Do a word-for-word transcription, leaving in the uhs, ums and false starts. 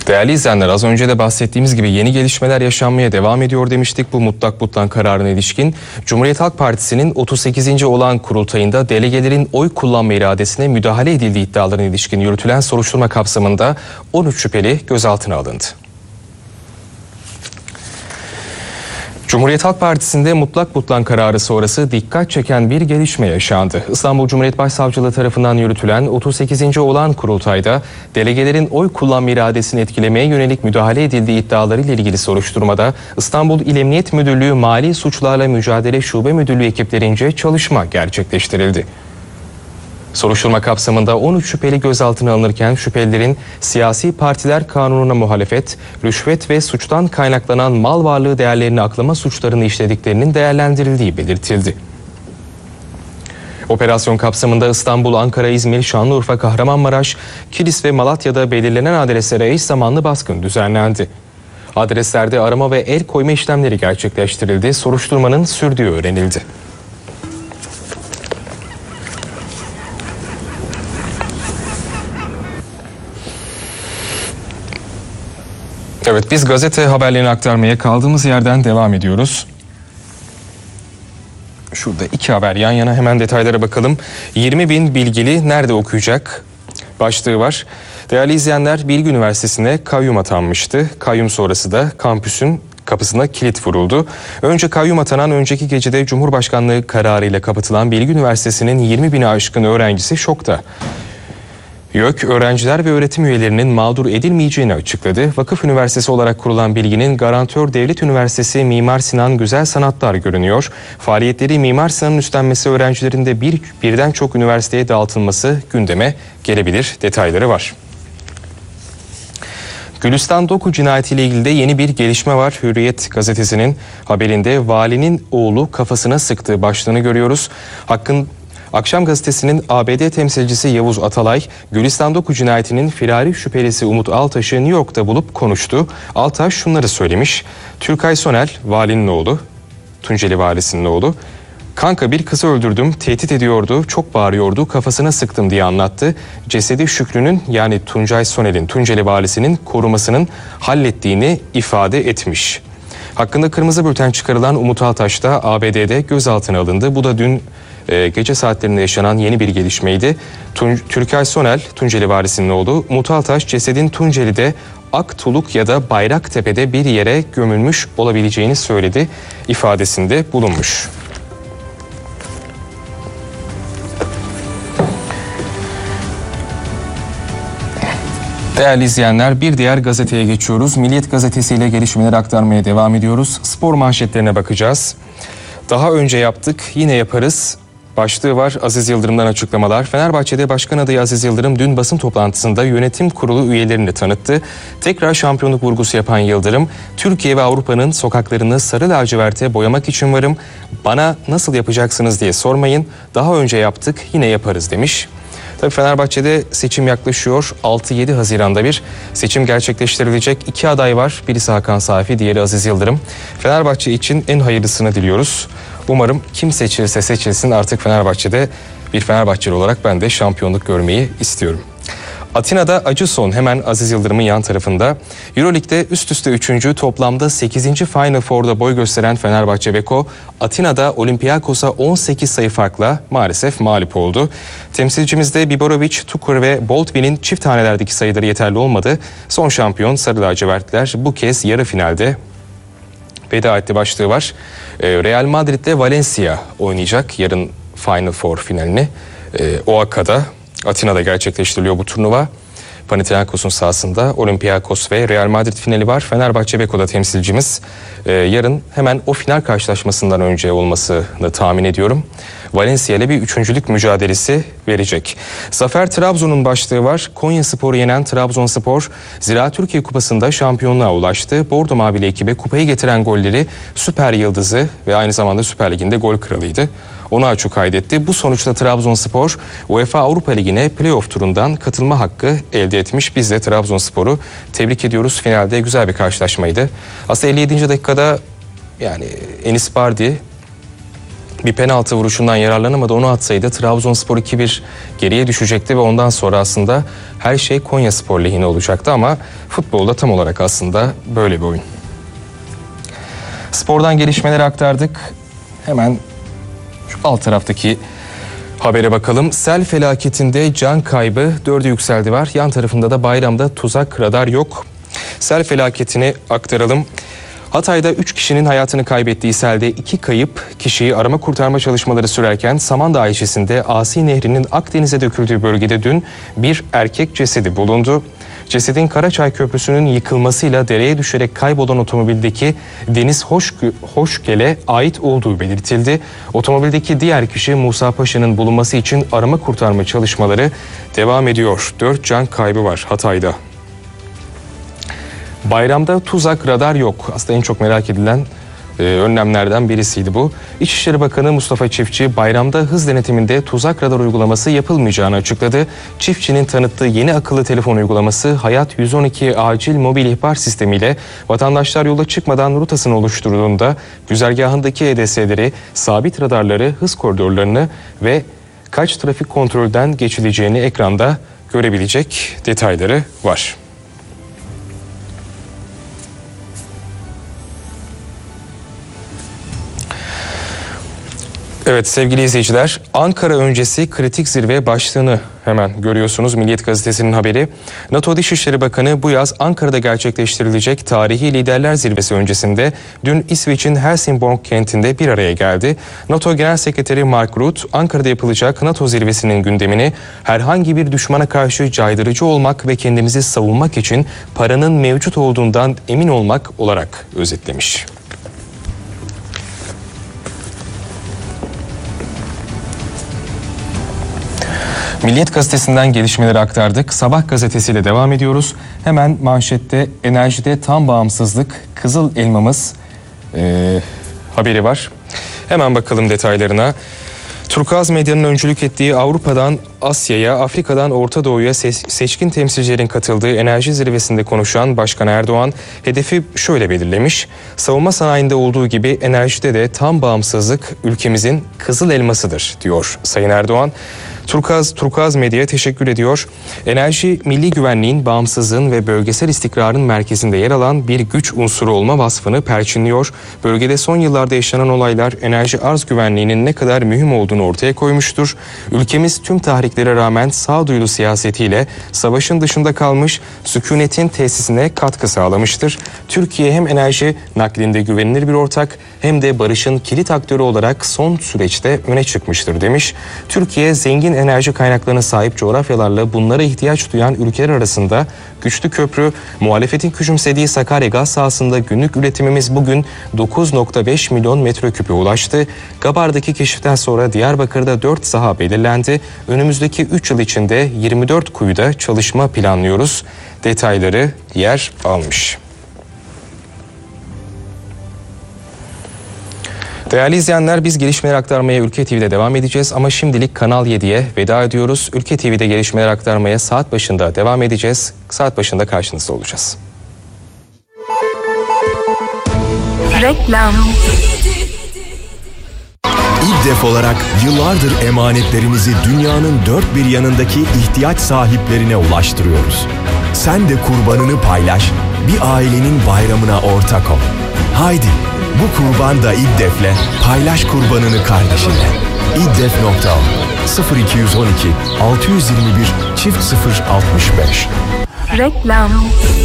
Değerli izleyenler, az önce de bahsettiğimiz gibi yeni gelişmeler yaşanmaya devam ediyor demiştik. Bu mutlak butlan kararına ilişkin Cumhuriyet Halk Partisi'nin otuz sekizinci olağan kurultayında delegelerin oy kullanma iradesine müdahale edildiği iddialarına ilişkin yürütülen soruşturma kapsamında on üç şüpheli gözaltına alındı. Cumhuriyet Halk Partisi'nde mutlak butlan kararı sonrası dikkat çeken bir gelişme yaşandı. İstanbul Cumhuriyet Başsavcılığı tarafından yürütülen otuz sekizinci olağan kurultayda delegelerin oy kullanma iradesini etkilemeye yönelik müdahale edildiği iddialarıyla ilgili soruşturmada İstanbul İl Emniyet Müdürlüğü Mali Suçlarla Mücadele Şube Müdürlüğü ekiplerince çalışma gerçekleştirildi. Soruşturma kapsamında on üç şüpheli gözaltına alınırken şüphelilerin siyasi partiler kanununa muhalefet, rüşvet ve suçtan kaynaklanan mal varlığı değerlerini aklama suçlarını işlediklerinin değerlendirildiği belirtildi. Operasyon kapsamında İstanbul, Ankara, İzmir, Şanlıurfa, Kahramanmaraş, Kilis ve Malatya'da belirlenen adreslere eş zamanlı baskın düzenlendi. Adreslerde arama ve el koyma işlemleri gerçekleştirildi. Soruşturmanın sürdüğü öğrenildi. Evet, biz gazete haberlerini aktarmaya kaldığımız yerden devam ediyoruz. Şurada iki haber yan yana, hemen detaylara bakalım. yirmi bin bilgili nerede okuyacak başlığı var. Değerli izleyenler, Bilgi Üniversitesi'ne kayyum atanmıştı. Kayyum sonrası da kampüsün kapısına kilit vuruldu. Önce kayyum atanan önceki gecede Cumhurbaşkanlığı kararıyla kapatılan Bilgi Üniversitesi'nin yirmi bini aşkın öğrencisi şokta. YÖK, öğrenciler ve öğretim üyelerinin mağdur edilmeyeceğini açıkladı. Vakıf Üniversitesi olarak kurulan Bilgi'nin garantör Devlet Üniversitesi Mimar Sinan Güzel Sanatlar görünüyor. Faaliyetleri Mimar Sinan'ın üstlenmesi, öğrencilerin de bir, birden çok üniversiteye dağıtılması gündeme gelebilir. Detayları var. Gülistan Doku cinayetiyle ilgili de yeni bir gelişme var. Hürriyet gazetesinin haberinde valinin oğlu kafasına sıktığı başlığını görüyoruz. Hakkın Akşam gazetesinin A B D temsilcisi Yavuz Atalay, Gülistan Doku cinayetinin firari şüphelisi Umut Altaş'ı New York'ta bulup konuştu. Altaş şunları söylemiş: Türkay Sonel, valinin oğlu, Tunceli valisinin oğlu, "Kanka bir kızı öldürdüm, tehdit ediyordu, çok bağırıyordu, kafasına sıktım" diye anlattı. Cesedi Şükrü'nün, yani Tuncay Sonel'in, Tunceli valisinin korumasının hallettiğini ifade etmiş. Hakkında kırmızı bülten çıkarılan Umut Altaş da A B D'de gözaltına alındı. Bu da dün e, gece saatlerinde yaşanan yeni bir gelişmeydi. Tun Türkay Sonel, Tunceli valisinin oğlu, Umut Altaş cesedin Tunceli'de Aktuluk ya da Bayraktepe'de bir yere gömülmüş olabileceğini söyledi ifadesinde bulunmuş. Değerli izleyenler, bir diğer gazeteye geçiyoruz. Milliyet gazetesiyle gelişmeleri aktarmaya devam ediyoruz. Spor manşetlerine bakacağız. Daha önce yaptık, yine yaparız başlığı var. Aziz Yıldırım'dan açıklamalar. Fenerbahçe'de başkan adayı Aziz Yıldırım dün basın toplantısında yönetim kurulu üyelerini tanıttı. Tekrar şampiyonluk vurgusu yapan Yıldırım, "Türkiye ve Avrupa'nın sokaklarını sarı laciverte boyamak için varım. Bana nasıl yapacaksınız diye sormayın. Daha önce yaptık, yine yaparız" demiş. Tabii Fenerbahçe'de seçim yaklaşıyor. altı yedi Haziran'da bir seçim gerçekleştirilecek. İki aday var. Birisi Hakan Safi, diğeri Aziz Yıldırım. Fenerbahçe için en hayırlısını diliyoruz. Umarım kim seçilirse seçilsin artık Fenerbahçe'de, bir Fenerbahçeli olarak ben de şampiyonluk görmeyi istiyorum. Atina'da acı son, hemen Aziz Yıldırım'ın yan tarafında. Euroleague'de üst üste üçüncü, toplamda sekizinci Final Four'da boy gösteren Fenerbahçe Beko, Atina'da Olympiakos'a on sekiz sayı farkla maalesef mağlup oldu. Temsilcimizde Biborovic, Tukur ve Boltvin'in çift tanelerdeki sayıları yeterli olmadı. Son şampiyon Sarı Lacivertliler bu kez yarı finalde veda etti başlığı var. Real Madrid'de Valencia oynayacak yarın Final Four finalini. O A K'da, Atina'da gerçekleştiriliyor bu turnuva. Panathinaikos'un sahasında Olympiakos ve Real Madrid finali var. Fenerbahçe Beko'da temsilcimiz e, yarın hemen o final karşılaşmasından önce olmasını tahmin ediyorum. Valencia ile bir üçüncülük mücadelesi verecek. Zafer Trabzon'un başlığı var. Konyaspor'u yenen Trabzonspor, Ziraat Türkiye Kupası'nda şampiyonluğa ulaştı. Bordo Mavili ekibe kupayı getiren golleri süper yıldızı ve aynı zamanda Süper Lig'inde gol kralıydı. Onu açık kaydetti. Bu sonuçta Trabzonspor UEFA Avrupa Ligi'ne playoff turundan katılma hakkı elde etmiş. Biz de Trabzonspor'u tebrik ediyoruz. Finalde güzel bir karşılaşmaydı. Aslında elli yedinci dakikada yani Enis Bardi bir penaltı vuruşundan yararlanamadı. Onu atsaydı Trabzonspor iki bir geriye düşecekti ve ondan sonra aslında her şey Konyaspor lehine olacaktı ama futbolda tam olarak aslında böyle bir oyun. Spordan gelişmeleri aktardık. Hemen şu alt taraftaki habere bakalım. Sel felaketinde can kaybı dörde yükseldi var. Yan tarafında da Bayram'da tuzak radar yok. Sel felaketini aktaralım. Hatay'da üç kişinin hayatını kaybettiği selde iki kayıp kişiyi arama kurtarma çalışmaları sürerken Samandağ ilçesinde Asi Nehri'nin Akdeniz'e döküldüğü bölgede dün bir erkek cesedi bulundu. Cesedin Karaçay Köprüsü'nün yıkılmasıyla dereye düşerek kaybolan otomobildeki Deniz Hoş, Hoşgel'e ait olduğu belirtildi. Otomobildeki diğer kişi Musa Paşa'nın bulunması için arama kurtarma çalışmaları devam ediyor. Dört can kaybı var Hatay'da. Bayram'da tuzak radar yok. Aslında en çok merak edilen e, önlemlerden birisiydi bu. İçişleri Bakanı Mustafa Çiftçi bayramda hız denetiminde tuzak radar uygulaması yapılmayacağını açıkladı. Çiftçinin tanıttığı yeni akıllı telefon uygulaması Hayat yüz on iki acil mobil ihbar sistemiyle vatandaşlar yola çıkmadan rotasını oluşturduğunda güzergahındaki E D S'leri, sabit radarları, hız koridorlarını ve kaç trafik kontrolden geçileceğini ekranda görebilecek detayları var. Evet sevgili izleyiciler, Ankara öncesi kritik zirve başlığını hemen görüyorsunuz. Milliyet Gazetesi'nin haberi. NATO Dışişleri Bakanı bu yaz Ankara'da gerçekleştirilecek tarihi liderler zirvesi öncesinde dün İsveç'in Helsingborg kentinde bir araya geldi. NATO Genel Sekreteri Mark Rutte, Ankara'da yapılacak NATO zirvesinin gündemini herhangi bir düşmana karşı caydırıcı olmak ve kendimizi savunmak için paranın mevcut olduğundan emin olmak olarak özetlemiş. Milliyet Gazetesi'nden gelişmeleri aktardık. Sabah gazetesiyle devam ediyoruz. Hemen manşette enerjide tam bağımsızlık, Kızıl Elmamız e, haberi var. Hemen bakalım detaylarına. Turkuaz medyanın öncülük ettiği Avrupa'dan Asya'ya, Afrika'dan Orta Doğu'ya seçkin temsilcilerin katıldığı enerji zirvesinde konuşan Başkan Erdoğan hedefi şöyle belirlemiş. Savunma sanayinde olduğu gibi enerjide de tam bağımsızlık ülkemizin kızıl elmasıdır diyor Sayın Erdoğan. Turkuaz, Turkuaz Medya'ya teşekkür ediyor. Enerji, milli güvenliğin, bağımsızlığın ve bölgesel istikrarın merkezinde yer alan bir güç unsuru olma vasfını perçinliyor. Bölgede son yıllarda yaşanan olaylar enerji arz güvenliğinin ne kadar mühim olduğunu ortaya koymuştur. Ülkemiz tüm tahriklere rağmen sağduyulu siyasetiyle savaşın dışında kalmış, sükunetin tesisine katkı sağlamıştır. Türkiye hem enerji naklinde güvenilir bir ortak hem de barışın kilit aktörü olarak son süreçte öne çıkmıştır demiş. Türkiye zengin enerji kaynaklarına sahip coğrafyalarla bunlara ihtiyaç duyan ülkeler arasında güçlü köprü, muhalefetin küçümsediği Sakarya gaz sahasında günlük üretimimiz bugün dokuz nokta beş milyon metreküpe ulaştı. Gabar'daki keşiften sonra Diyarbakır'da dört saha belirlendi. Önümüzdeki üç yıl içinde yirmi dört kuyuda çalışma planlıyoruz. Detayları yer almış. Değerli izleyenler, biz gelişmeleri aktarmaya Ülke T V'de devam edeceğiz ama şimdilik Kanal yediye veda ediyoruz. Ülke T V'de gelişmeleri aktarmaya saat başında devam edeceğiz. Saat başında karşınızda olacağız. Reklam. İDDEF olarak yıllardır emanetlerimizi dünyanın dört bir yanındaki ihtiyaç sahiplerine ulaştırıyoruz. Sen de kurbanını paylaş, bir ailenin bayramına ortak ol. Haydi, bu kurban da İDDEF'le paylaş kurbanını kardeşinle. İddef nokta o sıfır iki yüz on iki altı yüz yirmi bir çift sıfır altmış beş. Reklam.